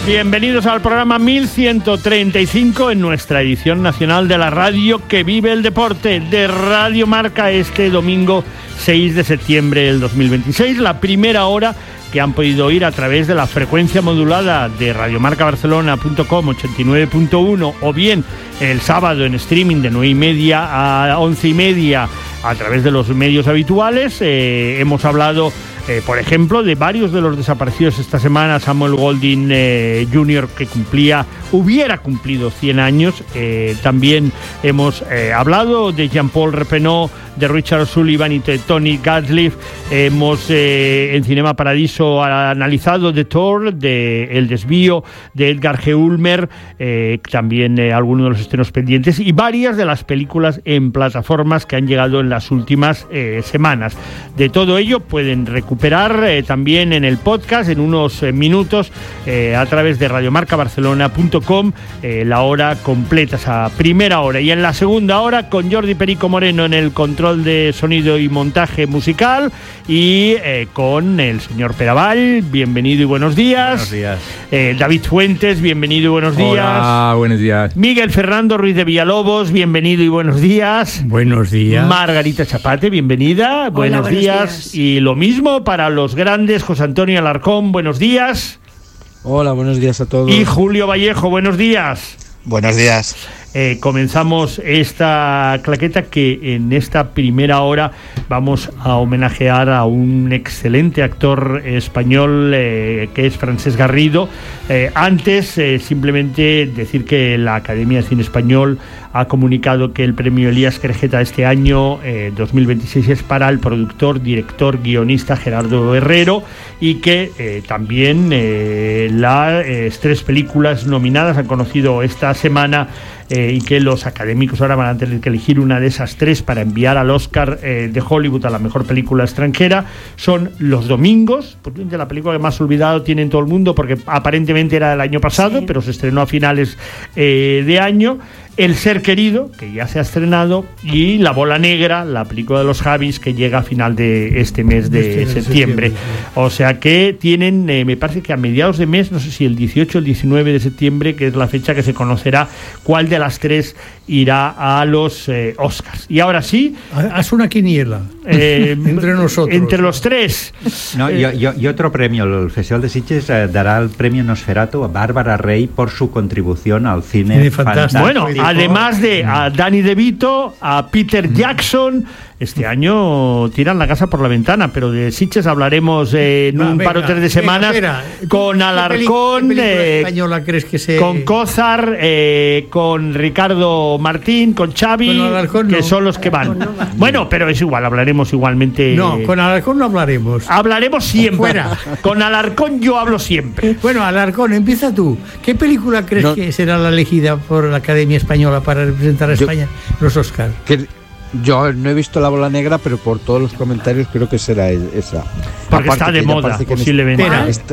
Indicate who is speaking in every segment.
Speaker 1: Bienvenidos al programa 1135 en nuestra edición nacional de la radio que vive el deporte de Radio Marca este domingo 6 de septiembre del 2026, la primera hora que han podido oír a través de la frecuencia modulada de radiomarcabarcelona.com 89.1 o bien el sábado en streaming de 9:30 a 11:30 a través de los medios habituales. Hemos hablado por ejemplo, de varios de los desaparecidos esta semana. Samuel Golding Jr., que hubiera cumplido 100 años. También hemos hablado de Jean-Paul Repenot, de Richard Sullivan y de Tony Gatliff. Hemos en Cinema Paradiso analizado The Tour, de El Desvío, de Edgar G. Ulmer, también algunos de los estrenos pendientes y varias de las películas en plataformas que han llegado en las últimas semanas. De todo ello pueden recuperar también en el podcast en unos minutos a través de radiomarcabarcelona.com la hora completa, esa primera hora, y en la segunda hora con Jordi Perico Moreno en el control de sonido y montaje musical y con el señor Peraval. Bienvenido y buenos días.
Speaker 2: Buenos días.
Speaker 1: David Fuentes, bienvenido y buenos días.
Speaker 3: Hola, buenos días.
Speaker 1: Miguel Fernando Ruiz de Villalobos, bienvenido y buenos días.
Speaker 3: Buenos días.
Speaker 1: Margarita Chapate, bienvenida.
Speaker 4: Hola,
Speaker 1: buenos días. Y lo mismo para los grandes, José Antonio Alarcón, buenos días.
Speaker 5: Hola, buenos días a todos.
Speaker 1: Y Julio Vallejo, buenos días.
Speaker 2: Buenos días.
Speaker 1: Comenzamos esta claqueta que en esta primera hora vamos a homenajear a un excelente actor español que es Francesc Garrido. Antes, simplemente decir que la Academia de Cine Español ha comunicado que el premio Elías Querejeta este año 2026 es para el productor, director, guionista Gerardo Herrero, y que también las 3 películas nominadas han conocido esta semana y que los académicos ahora van a tener que elegir una de esas 3 para enviar al Oscar de Hollywood a la mejor película extranjera. Son Los Domingos, posiblemente la película que más olvidado tiene en todo el mundo porque aparentemente era del año pasado, sí, pero se estrenó a finales de año. El Ser Querido, que ya se ha estrenado, y La Bola Negra, la película de los Javis, que llega a final de este mes de septiembre. O sea que tienen, me parece que a mediados de mes, no sé si el 18 o el 19 de septiembre, que es la fecha que se conocerá cuál de las 3 irá a los Oscars. Y ahora sí...
Speaker 3: Haz una quiniela entre nosotros.
Speaker 1: Entre los 3.
Speaker 2: No, y otro premio, el Festival de Sitges dará el premio Nosferatu a Bárbara Rey por su contribución al cine fantástico.
Speaker 1: Bueno, además de a Danny DeVito, a Peter Jackson, este año tiran la casa por la ventana, pero de Sitges hablaremos en un par o 3 de semanas, con Alarcón,
Speaker 3: ¿qué película española crees que se...
Speaker 1: con Cózar, con Ricardo Martín, con Xavi, con Alarcón, que son los que van. Bueno, pero es igual, hablaremos igualmente.
Speaker 3: No, con Alarcón no hablaremos.
Speaker 1: Hablaremos siempre. Fuera. Con Alarcón yo hablo siempre.
Speaker 3: Bueno, Alarcón, empieza tú. ¿Qué película crees que será la elegida por la Academia Española para representar a España en los Oscars?
Speaker 5: Yo no he visto La Bola Negra, pero por todos los comentarios creo que será esa.
Speaker 1: Porque está de moda, posiblemente.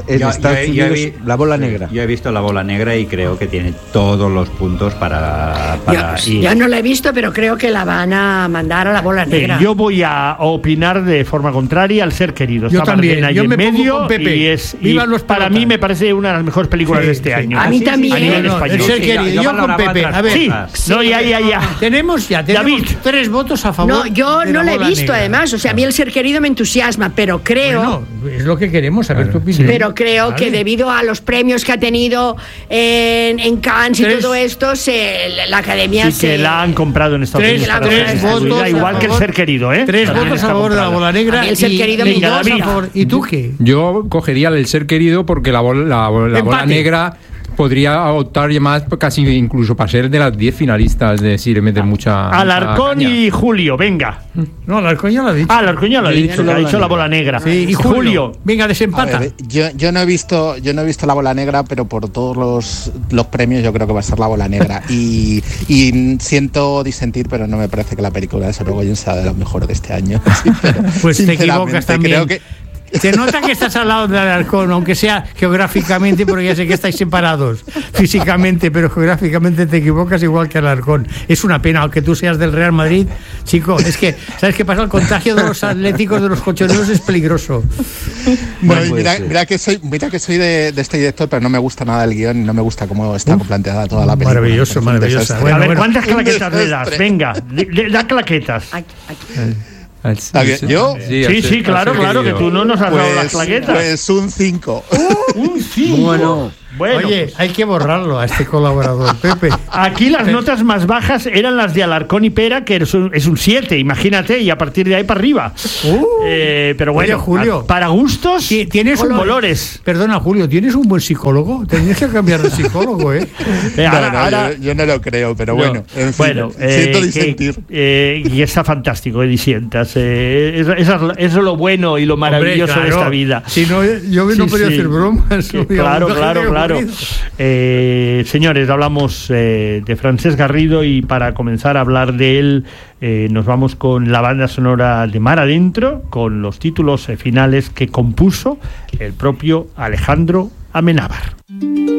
Speaker 5: La Bola Negra.
Speaker 2: Yo he visto La Bola Negra y creo que tiene todos los puntos para ir.
Speaker 4: Yo no la he visto, pero creo que la van a mandar a La Bola Negra.
Speaker 1: Yo voy a opinar de forma contraria al Ser Querido.
Speaker 3: Yo también.
Speaker 1: Yo me
Speaker 3: medio con Pepe.
Speaker 1: Y para mí me parece una de las mejores películas de este año.
Speaker 4: A mí también.
Speaker 1: A nivel español.
Speaker 3: El Ser Querido. Yo con Pepe. A ver.
Speaker 1: Sí. No, ya.
Speaker 3: Tenemos
Speaker 1: David.
Speaker 3: 3 votos a favor.
Speaker 4: No, yo no la he visto,
Speaker 3: negra.
Speaker 4: además. O sea, a mí El Ser Querido me entusiasma, pero creo...
Speaker 3: Bueno, es lo que queremos, saber tu opinión.
Speaker 4: Pero creo que debido a los premios que ha tenido en Cannes y todo esto, la Academia
Speaker 1: que la han comprado en Estados Unidos.
Speaker 3: 3 votos
Speaker 1: igual que El Ser Querido,
Speaker 3: 3 votos a favor de La Bola Negra.
Speaker 4: El Ser Querido
Speaker 3: y 2 a favor. ¿Y tú qué?
Speaker 6: Yo cogería El Ser Querido porque la bola negra podría optar más casi incluso para ser de las 10 finalistas, de si le meten mucha
Speaker 1: Alarcón
Speaker 6: caña.
Speaker 1: Y Julio, venga.
Speaker 3: No, Alarcón ya lo ha dicho.
Speaker 1: Alarcón ya lo ha dicho, le ha dicho La Bola Negra.
Speaker 3: Sí, y Julio, venga, desempata.
Speaker 7: Ver, yo no he visto La Bola Negra, pero por todos los premios yo creo que va a ser La Bola Negra. Y siento disentir, pero no me parece que la película de Sorogoyen sea de las mejores de este año. Sí, pero,
Speaker 3: pues te equivocas también. Se nota que estás al lado del Alarcón, aunque sea geográficamente, porque ya sé que estáis separados físicamente, pero geográficamente te equivocas igual que Alarcón. Es una pena, aunque tú seas del Real Madrid, chico, es que, ¿sabes qué pasa? El contagio de los atléticos, de los colchoneros es peligroso.
Speaker 7: Bueno, mira que soy de este director, pero no me gusta nada el guión, no me gusta cómo está planteada toda la película.
Speaker 3: Maravilloso.
Speaker 1: Bueno, a ver, ¿cuántas claquetas le das? Venga, da claquetas.
Speaker 7: ¿Yo?
Speaker 1: Sí, claro, que tú no nos has dado las claquetas.
Speaker 7: Pues un 5.
Speaker 1: Un 5. Bueno,
Speaker 3: oye, hay que borrarlo a este colaborador, Pepe.
Speaker 1: Aquí las notas más bajas eran las de Alarcón y Pera, que es un 7, imagínate, y a partir de ahí para arriba. Pero bueno,
Speaker 3: oye, Julio,
Speaker 1: para gustos,
Speaker 3: tienes
Speaker 1: colores.
Speaker 3: Perdona, Julio, ¿tienes un buen psicólogo? Tendrías que cambiar de psicólogo, ¿eh?
Speaker 7: Yo no lo creo, pero bueno. En fin, siento disentir.
Speaker 1: Y está fantástico, disientas. Eso es lo bueno y lo maravilloso. Hombre, claro, de esta vida.
Speaker 3: Si no, yo no podría hacer bromas.
Speaker 1: Claro. Señores, hablamos de Francesc Garrido, y para comenzar a hablar de él nos vamos con la banda sonora de Mar Adentro, con los títulos finales que compuso el propio Alejandro Amenábar.